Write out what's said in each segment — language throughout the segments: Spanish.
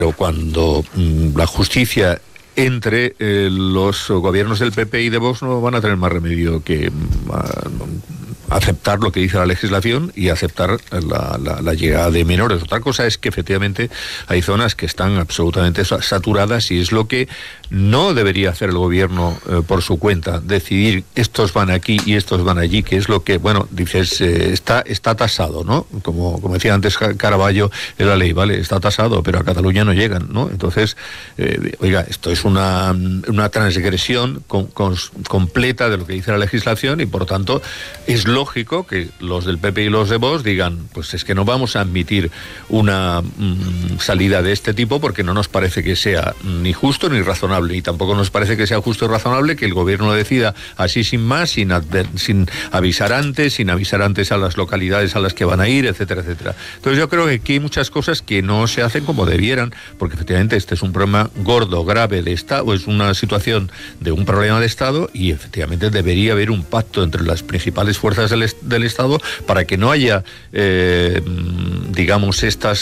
Pero cuando la justicia entre los gobiernos del PP y de Vox, no van a tener más remedio que aceptar lo que dice la legislación y aceptar la llegada de menores. Otra cosa es que efectivamente hay zonas que están absolutamente saturadas y es lo que no debería hacer el gobierno por su cuenta, decidir estos van aquí y estos van allí, que es lo que, bueno, dices, está tasado, ¿no? Como decía antes Caraballo en la ley, ¿vale? Está tasado, pero a Cataluña no llegan, ¿no? Entonces, oiga, esto es una transgresión completa de lo que dice la legislación y por tanto es lógico que los del PP y los de Vox digan, pues es que no vamos a admitir una salida de este tipo porque no nos parece que sea ni justo ni razonable, y tampoco nos parece que sea justo y razonable que el gobierno decida así sin más, sin avisar antes a las localidades a las que van a ir, etcétera, etcétera. Entonces yo creo que aquí hay muchas cosas que no se hacen como debieran, porque efectivamente este es un problema gordo, grave de Estado, o es una situación de un problema de Estado, y efectivamente debería haber un pacto entre las principales fuerzas del Estado para que no haya, digamos, esta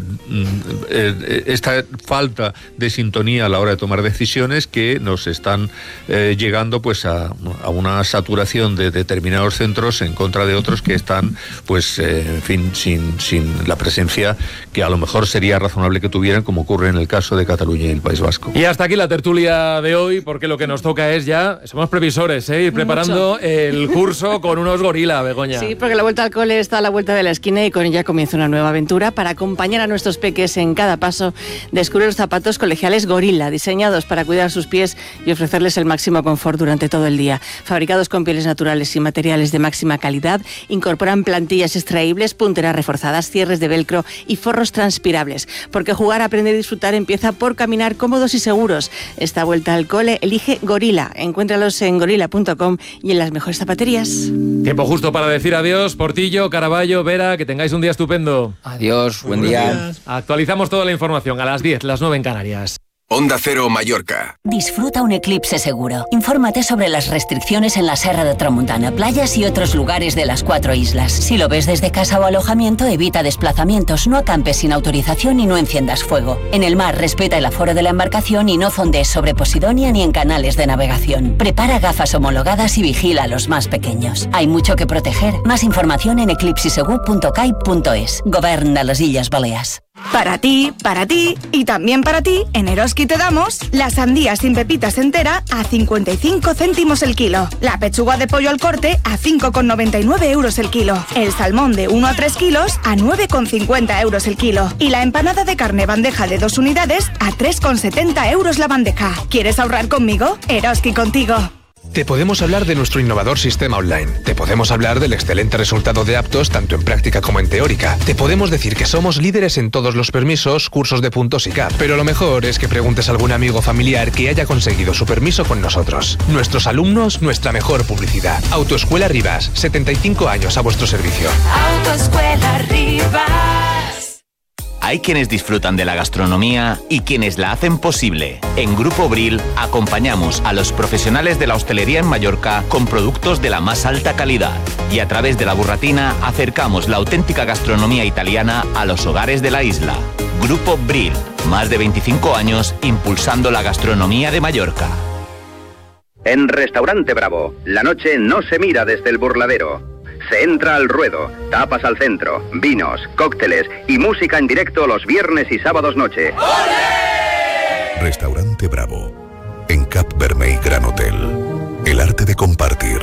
falta de sintonía a la hora de tomar decisiones que nos están llegando pues a una saturación de determinados centros en contra de otros que están, pues, en fin, sin la presencia que a lo mejor sería razonable que tuvieran, como ocurre en el caso de Cataluña y el País Vasco. Y hasta aquí la tertulia de hoy, porque lo que nos toca es ya, somos previsores, ir preparando el curso con unos gorila, Begoña. Sí, porque la vuelta al cole está a la vuelta de la esquina y con ella comienza una nueva aventura para acompañar a nuestros peques en cada paso. Descubre los zapatos colegiales Gorila, diseñados para cuidar sus pies y ofrecerles el máximo confort durante todo el día. Fabricados con pieles naturales y materiales de máxima calidad, incorporan plantillas extraíbles, punteras reforzadas, cierres de velcro y forros transpirables. Porque jugar, aprender y disfrutar empieza por caminar cómodos y seguros. Esta vuelta al cole elige Gorila. Encuéntralos en gorila.com y en las mejores zapaterías. Tiempo justo para decir adiós. Portillo, Caraballo, Vera, que tengáis un día estupendo. Adiós, buen día. Actualizamos toda la información a las 10, las 9 en Canarias. Onda Cero Mallorca. Disfruta un eclipse seguro. Infórmate sobre las restricciones en la Serra de Tramuntana, playas y otros lugares de las 4 islas. Si lo ves desde casa o alojamiento, evita desplazamientos, no acampes sin autorización y no enciendas fuego. En el mar, respeta el aforo de la embarcación y no fondees sobre Posidonia ni en canales de navegación. Prepara gafas homologadas y vigila a los más pequeños. Hay mucho que proteger. Más información en eclipsisegu.cai.es. Govern de les Illes Balears. Para ti y también para ti, en Eroski te damos la sandía sin pepitas entera a 55 céntimos el kilo, la pechuga de pollo al corte a 5,99 euros el kilo, el salmón de 1 a 3 kilos a 9,50 euros el kilo y la empanada de carne bandeja de 2 unidades a 3,70 euros la bandeja. ¿Quieres ahorrar conmigo? Eroski contigo. Te podemos hablar de nuestro innovador sistema online. Te podemos hablar del excelente resultado de aptos tanto en práctica como en teórica. Te podemos decir que somos líderes en todos los permisos, cursos de puntos y CAP. Pero lo mejor es que preguntes a algún amigo familiar que haya conseguido su permiso con nosotros. Nuestros alumnos, nuestra mejor publicidad. Autoescuela Rivas, 75 años a vuestro servicio. Autoescuela Rivas. Hay quienes disfrutan de la gastronomía y quienes la hacen posible. En Grupo Bril acompañamos a los profesionales de la hostelería en Mallorca con productos de la más alta calidad. Y a través de la burratina acercamos la auténtica gastronomía italiana a los hogares de la isla. Grupo Bril, más de 25 años impulsando la gastronomía de Mallorca. En Restaurante Bravo, la noche no se mira desde el burladero. Se entra al ruedo, tapas al centro, vinos, cócteles y música en directo los viernes y sábados noche. ¡Olé! Restaurante Bravo, en Cap Vermell Gran Hotel. El arte de compartir.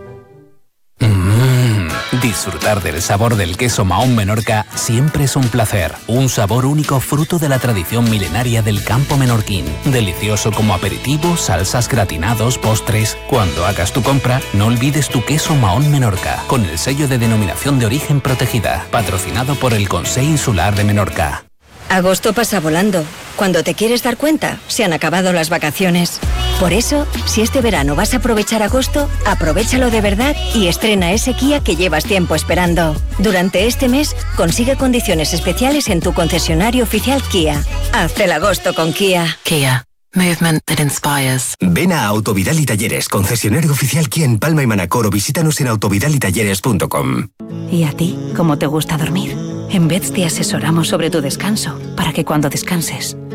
Disfrutar del sabor del queso Mahón Menorca siempre es un placer. Un sabor único fruto de la tradición milenaria del campo menorquín. Delicioso como aperitivo, salsas, gratinados, postres. Cuando hagas tu compra, no olvides tu queso Mahón Menorca, con el sello de denominación de origen protegida. Patrocinado por el Consell Insular de Menorca. Agosto pasa volando. Cuando te quieres dar cuenta, se han acabado las vacaciones. Por eso, si este verano vas a aprovechar agosto, aprovéchalo de verdad y estrena ese Kia que llevas tiempo esperando. Durante este mes, consigue condiciones especiales en tu concesionario oficial Kia. Haz el agosto con Kia. Kia. Movement that inspires. Ven a Autovidal y Talleres, concesionario oficial Kia en Palma y Manacor, o visítanos en autovidalitalleres.com. ¿Y a ti, cómo te gusta dormir? En Beds te asesoramos sobre tu descanso, para que cuando descanses